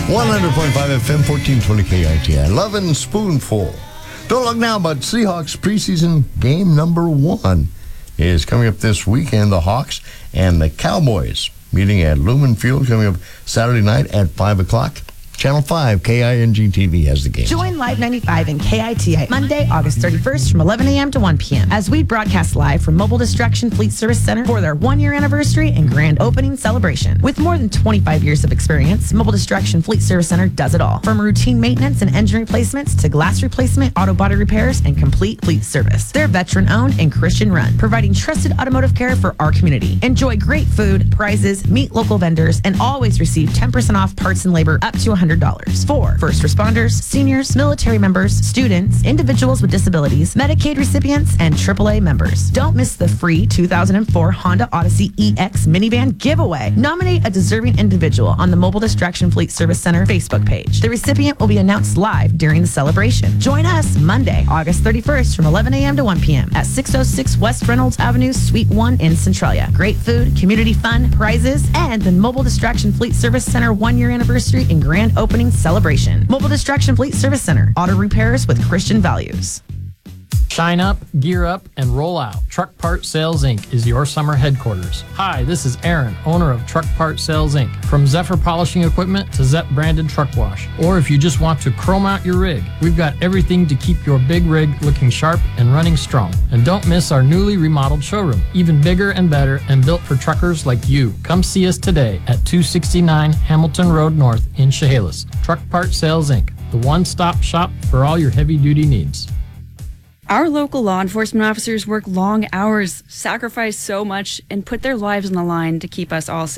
100.5 FM, 1420 KITI. Lovin' Spoonful. Don't look now, but Seahawks preseason game number 1 is coming up this weekend. The Hawks and the Cowboys meeting at Lumen Field coming up Saturday night at 5 o'clock. Channel 5, KING TV has the game. Join Live 95 and KITI Monday, August 31st from 11 a.m. to 1 p.m. as we broadcast live from Mobile Distraction Fleet Service Center for their 1-year anniversary and grand opening celebration. With more than 25 years of experience, Mobile Distraction Fleet Service Center does it all. From routine maintenance and engine replacements to glass replacement, auto body repairs, and complete fleet service. They're veteran-owned and Christian-run, providing trusted automotive care for our community. Enjoy great food, prizes, meet local vendors, and always receive 10% off parts and labor up to $100 for first responders, seniors, military members, students, individuals with disabilities, Medicaid recipients, and AAA members. Don't miss the free 2004 Honda Odyssey EX minivan giveaway. Nominate a deserving individual on the Mobile Distraction Fleet Service Center Facebook page. The recipient will be announced live during the celebration. Join us Monday, August 31st from 11 a.m. to 1 p.m. at 606 West Reynolds Avenue, Suite 1 in Centralia. Great food, community fun, prizes, and the Mobile Distraction Fleet Service Center 1-year anniversary and grand opening celebration. Mobile Distraction Fleet Service Center. Auto repairs with Christian values. Shine up, gear up, and roll out. Truck Part Sales Inc. is your summer headquarters. Hi, this is Aaron, owner of Truck Part Sales Inc. From Zephyr polishing equipment to Zep branded truck wash. Or if you just want to chrome out your rig, we've got everything to keep your big rig looking sharp and running strong. And don't miss our newly remodeled showroom, even bigger and better and built for truckers like you. Come see us today at 269 Hamilton Road North in Chehalis. Truck Part Sales Inc., the one-stop shop for all your heavy-duty needs. Our local law enforcement officers work long hours, sacrifice so much, and put their lives on the line to keep us all safe.